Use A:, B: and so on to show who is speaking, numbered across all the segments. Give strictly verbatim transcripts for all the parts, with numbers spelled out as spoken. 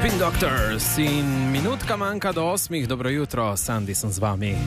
A: Spin Doctors in minutka manjka do osmih. Dobro jutro, Sandy sem z vami.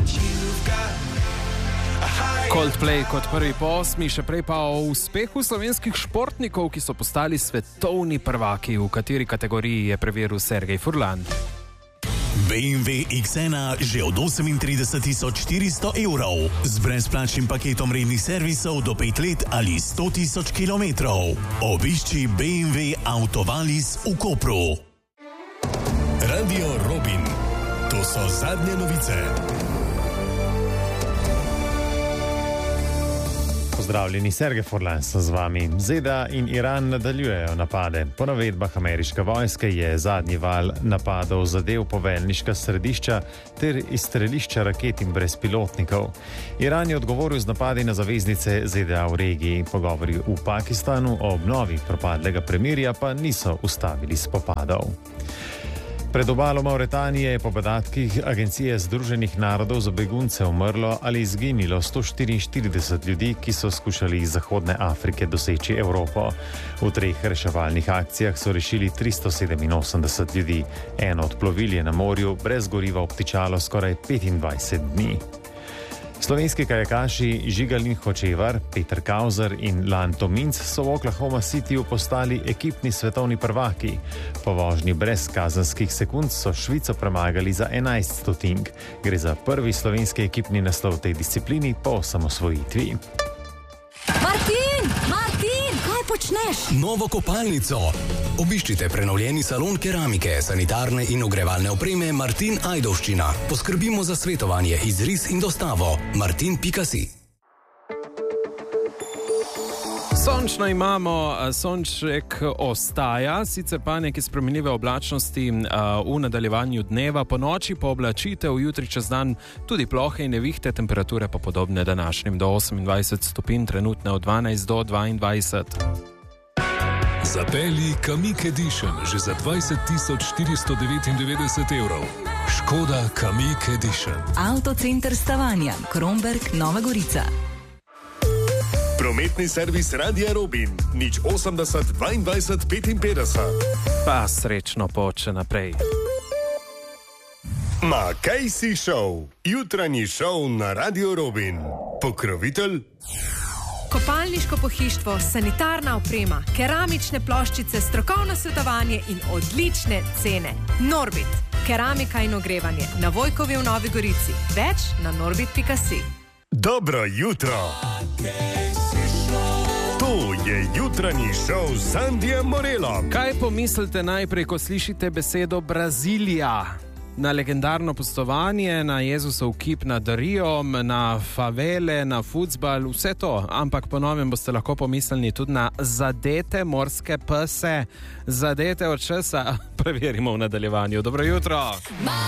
A: Coldplay kot prvi po osmi, še prej pa o uspehu slovenskih športnikov, ki so postali svetovni prvaki. V kateri kategoriji je preveril Sergej Furlan.
B: B M W X ena že od osemintrideset tisoč štiristo evrov z brezplačnim paketom rednih servisov do pet let ali sto tisoč kilometrov. Obišči B M W Autovalis v Kopru. Radio Robin. To so zadnje novice.
C: Pozdravljeni, Sergej Furlan sem z vami. Z D A in Iran nadaljujejo napade. Po navedbah ameriške vojske je zadnji val napadov zadel poveljniška središča ter izstrelišča raket in brezpilotnikov. Iran je odgovoril z napadi na zaveznice Z D A v regiji. Pogovori v Pakistanu o obnovi propadlega premirja pa niso ustavili spopadov. Pred obalo Mauretanije je po podatkih Agencije Združenih narodov za begunce umrlo ali izginilo sto štiriinštirideset ljudi, ki so skušali iz Zahodne Afrike doseči Evropo. V treh reševalnih akcijah so rešili tristo sedeminosemdeset ljudi. Eno od plovil je na morju brez goriva obtičalo skoraj petindvajset dni. Slovenski kajakaši Žigalin Hočevar, Peter Kauzer in Lan Tominc so v Oklahoma Cityju postali ekipni svetovni prvaki. Po vožnji brez kazenskih sekund so Švico premagali za enajst stotink. Gre za prvi slovenski ekipni naslov v tej disciplini po osamosvojitvi.
D: Martin! Martin! Kaj počneš?
B: Novo kopalnico. Obiščite prenovljeni salon keramike, sanitarne in ogrevalne opreme Martin Ajdovščina. Poskrbimo za svetovanje, izris in dostavo. martin pika si.
A: Sončno imamo, sonček ostaja, sicer pa neke spremenljive oblačnosti v nadaljevanju dneva, po noči pa oblačitev, jutri čez dan tudi plohe in nevihte, temperature pa podobne današnjim do osemindvajset stopinj, trenutne od dvanajst do dvaindvajset.
E: Zapelji Kamiq Edition že za dvajset tisoč štiristo devetindevetdeset evrov. Škoda Kamiq Edition.
D: Avtocenter Stavanja, Kromberk, Nova Gorica.
F: Prometni servis Radia Robin, nič osemdeset dvaindvajset petinpetdeset.
A: Pa srečno poče naprej.
F: Ma kaj si šel? Jutranji šov na Radio Robin. Pokrovitelj?
G: Kopalniško pohištvo, sanitarna oprema, keramične ploščice, strokovno svetovanje in odlične cene. Norbit, keramika in ogrevanje na Vojkovi v Novi Gorici. Več na norbit pika si.
F: Dobro jutro. To je jutranji šov s Sandijem Morelom.
A: Kaj pomislite najprej, ko slišite besedo Brazilija? Na legendarno pustovanje, na Jezusov kip nad Rijom, na favele, na futsbal, vse to. Ampak po novem boste lahko pomislili tudi na zadete morske pse. Zadete od česa? Preverimo v nadaljevanju. Dobro jutro!